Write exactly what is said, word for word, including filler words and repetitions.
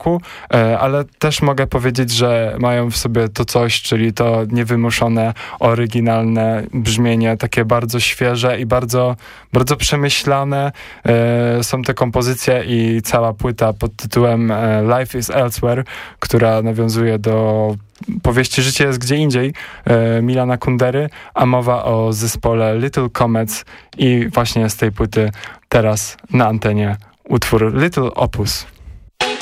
roku, ale też mogę powiedzieć, że mają w sobie to coś, czyli to niewymuszone, oryginalne brzmienie, takie bardzo świeże i bardzo, bardzo przemyślane. Są te kompozycje i cała płyta pod tytułem Life is Elsewhere, która nawiązuje do powieści Życie jest gdzie indziej Milana Kundery, a mowa o zespole Little Comets i właśnie z tej płyty teraz na antenie utwór Little Opus.